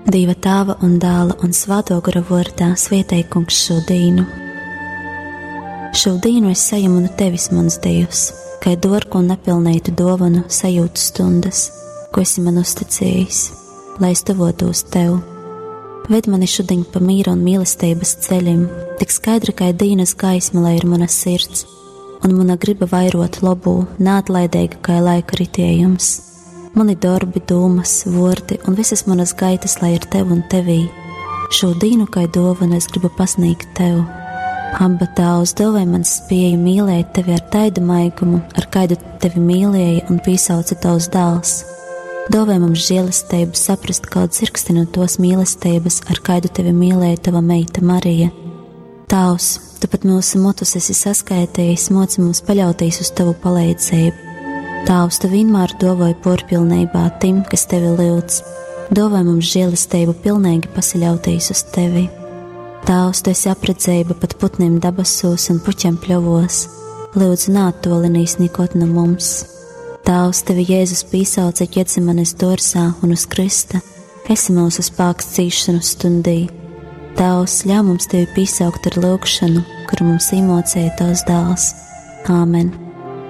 Dieva Tēva un Dēla un Svēto gara vārdā svētī Kungs šo dienu. Šo dienu es saņemu no tevis, mans Dievs, kā dārgu un nepilnītu dāvanu sajūtu stundas, ko esi man uzticējis, lai es tuvotos tev. Ved mani šodien pa mīra un mīlestības ceļiem, tik skaidra kā dienas gaisma, lai ir mana sirds, un mana griba vairot labu, neatlaidīga kā laika ritējums. Mani darbi, domas, vārdi un visas manas gaitas, lai ir tev un tevī. Šo dienu kā dāvanu es gribu pasniegt tev. Abba Tēvs, dāvāj man spēju mīlēt tevi ar tādu maigumu, ar kādu tevi mīlēja un piesauca tavs dēls. Dāvāj mums žēlastību saprast kādu dzirksti no tos mīlestības, ar kādu tevi mīlēja tava meita Marija. Tēvs, tu pat mūsu motus esi saskaitījis, moci mums paļauties uz tavu palīdzību. Tēvs, tu vienmēr dāvāji porpilnībā tim, kas tevi lūdz. Dāvāj mums žēlastību pilnīgi pasaļauties uz tevi. Tēvs, tu esi apredzējība pat putniem dabasos un puķiem pļovos. Lūdzu, neattolinīs nikot no mums. Tēvs, tevi Jēzus piesauca Ģetsemanes dārzā un uz krista. Esi mūsu spēks cīšanu stundī. Tēvs, ļauj mums tevi piesaukt ar lūgšanu, kuru mums iemācīja tavs dēls. Āmen.